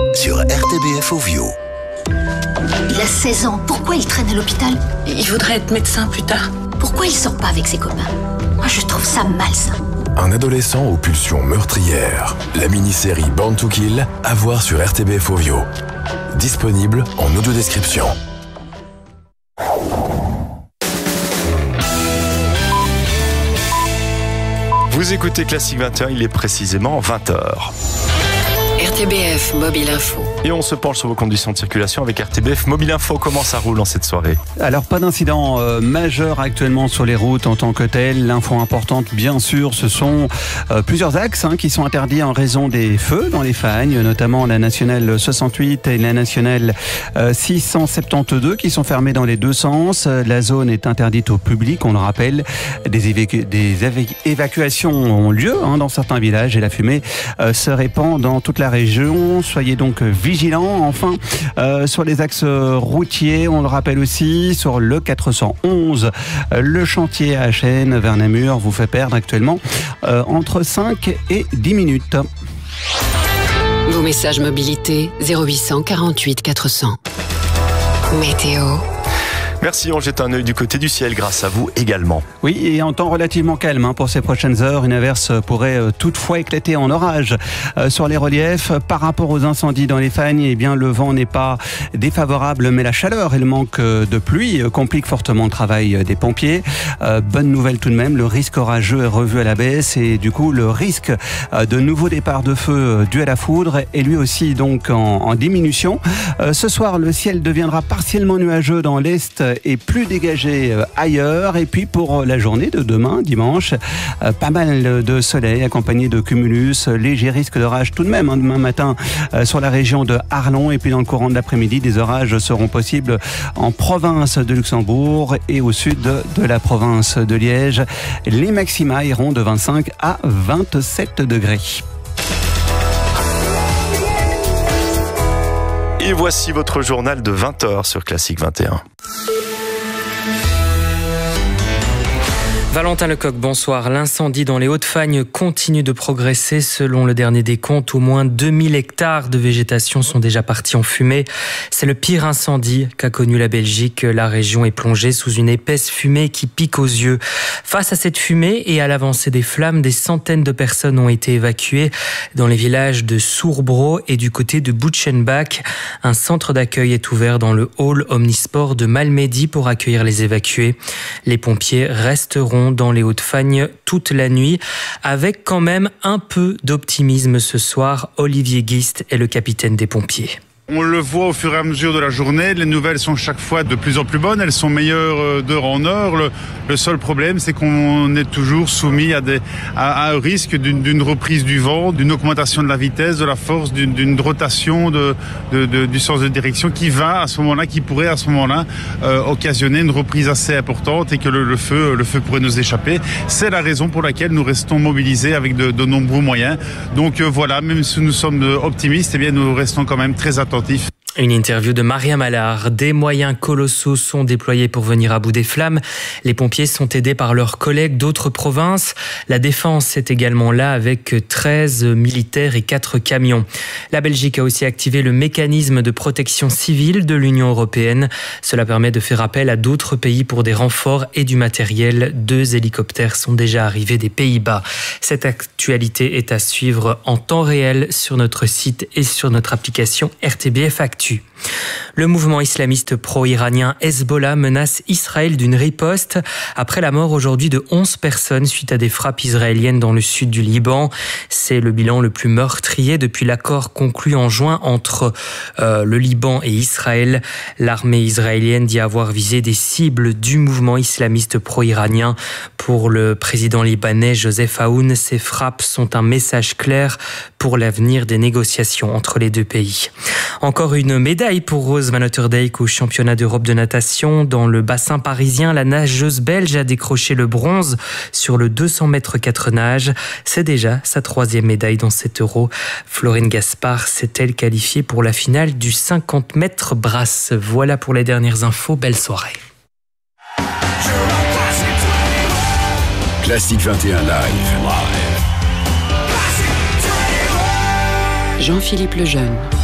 sur RTBF Ovio. Il a 16 ans, pourquoi il traîne à l'hôpital? Il voudrait être médecin plus tard. Pourquoi il sort pas avec ses copains? Moi je trouve ça malsain. Un adolescent aux pulsions meurtrières. La mini-série Born to Kill, à voir sur RTBF Ovio. Disponible en audio-description. Vous écoutez Classique 21, il est précisément 20h. RTBF Mobile Info. Et on se penche sur vos conditions de circulation avec RTBF Mobile Info. Comment ça roule en cette soirée? Alors, pas d'incident majeur actuellement sur les routes en tant que tel. L'info importante, bien sûr, ce sont plusieurs axes qui sont interdits en raison des feux dans les Fagnes, notamment la nationale 68 et la nationale 672 qui sont fermées dans les deux sens. La zone est interdite au public, on le rappelle. Des évacuations ont lieu dans certains villages et la fumée se répand dans toute la région. Soyez donc vigilants. Enfin, sur les axes routiers, on le rappelle aussi, sur le 411, le chantier à Chêne vers Namur vous fait perdre actuellement entre 5 et 10 minutes. Vos messages mobilité 0800 48 400. Météo. Merci, on jette un œil du côté du ciel grâce à vous également. Oui, et en temps relativement calme pour ces prochaines heures. Une averse pourrait toutefois éclater en orage sur les reliefs. Par rapport aux incendies dans les Fagnes, eh bien, le vent n'est pas défavorable, mais la chaleur et le manque de pluie compliquent fortement le travail des pompiers. Bonne nouvelle tout de même, le risque orageux est revu à la baisse et du coup, le risque de nouveaux départs de feu dû à la foudre est lui aussi donc en diminution. Ce soir, le ciel deviendra partiellement nuageux dans l'est et plus dégagé ailleurs. Et puis pour la journée de demain, dimanche, pas mal de soleil accompagné de cumulus, léger risque d'orage tout de même demain matin sur la région de Arlon. Et puis dans le courant de l'après-midi, des orages seront possibles en province de Luxembourg et au sud de la province de Liège. Les maxima iront de 25 à 27 degrés. Et voici votre journal de 20h sur Classique 21. Valentin Lecoq, bonsoir. L'incendie dans les Hauts-de-Fagne continue de progresser. Selon le dernier décompte, au moins 2000 hectares de végétation sont déjà partis en fumée. C'est le pire incendie qu'a connu la Belgique. La région est plongée sous une épaisse fumée qui pique aux yeux. Face à cette fumée et à l'avancée des flammes, des centaines de personnes ont été évacuées dans les villages de Sourbro et du côté de Butchenbach. Un centre d'accueil est ouvert dans le hall Omnisport de Malmedy pour accueillir les évacués. Les pompiers resteront dans les Hauts-de-Fagne toute la nuit, avec quand même un peu d'optimisme ce soir. Olivier Guist est le capitaine des pompiers. On le voit au fur et à mesure de la journée, les nouvelles sont chaque fois de plus en plus bonnes, elles sont meilleures d'heure en heure. Le seul problème, c'est qu'on est toujours soumis à un risque d'une reprise du vent, d'une augmentation de la vitesse, de la force, d'une rotation du sens de direction qui pourrait à ce moment-là occasionner une reprise assez importante et que le feu pourrait nous échapper. C'est la raison pour laquelle nous restons mobilisés avec de nombreux moyens. Donc voilà, même si nous sommes optimistes, eh bien nous restons quand même très attentifs. Une interview de Maria Mallard. Des moyens colossaux sont déployés pour venir à bout des flammes. Les pompiers sont aidés par leurs collègues d'autres provinces. La défense est également là avec 13 militaires et 4 camions. La Belgique a aussi activé le mécanisme de protection civile de l'Union européenne. Cela permet de faire appel à d'autres pays pour des renforts et du matériel. 2 hélicoptères sont déjà arrivés des Pays-Bas. Cette actualité est à suivre en temps réel sur notre site et sur notre application RTBF Actu. Le mouvement islamiste pro-iranien Hezbollah menace Israël d'une riposte après la mort aujourd'hui de 11 personnes suite à des frappes israéliennes dans le sud du Liban. C'est le bilan le plus meurtrier depuis l'accord conclu en juin entre le Liban et Israël. L'armée israélienne dit avoir visé des cibles du mouvement islamiste pro-iranien. Pour le président libanais Joseph Aoun, ces frappes sont un message clair pour l'avenir des négociations entre les deux pays. Encore une médaille pour Rose Van Otterdijk au championnat d'Europe de natation. Dans le bassin parisien, la nageuse belge a décroché le bronze sur le 200 mètres 4 nages. C'est déjà sa 3e médaille dans cet Euro. Florine Gaspard s'est-elle qualifiée pour la finale du 50 mètres brasse. Voilà pour les dernières infos. Belle soirée. Classique 21 live. Jean-Philippe Lejeune.